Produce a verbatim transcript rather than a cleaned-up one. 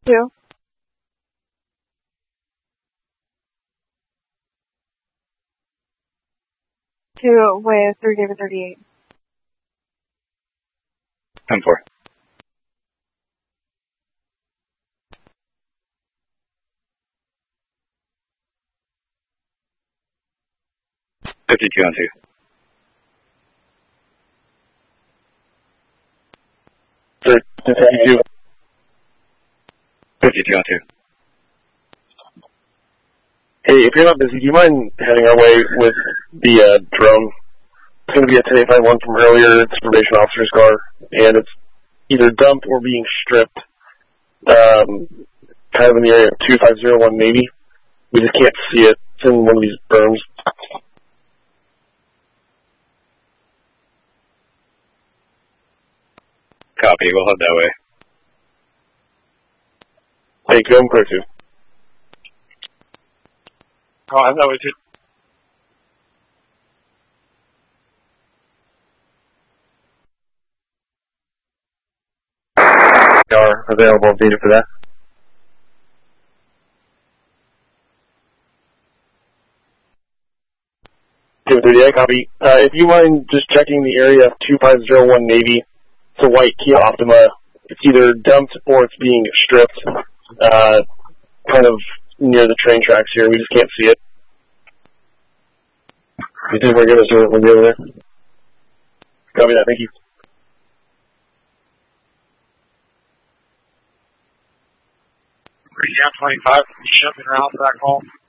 Two. Two with three David thirty-eight. ten four. fifty-two on two. fifty-two. fifty-two on two. Hey, if you're not busy, do you mind heading our way with the uh, drone? It's going to be a ten eight five one from earlier. It's a probation officer's car, and it's either dumped or being stripped. Um, kind of in the area of two five zero one maybe. We just can't see it. It's in one of these berms. Copy, we'll head that way. Hey, go and clear too. Oh, I'm that way too. Are available data for that. two thirty-eight, copy. Uh, if you mind just checking the area of two five zero one Navy, it's a white Kia Optima. It's either dumped or it's being stripped, uh, kind of near the train tracks here. We just can't see it. You think we're good as we'll be over there? Copy that, thank you. Region twenty-five, shipping around back home.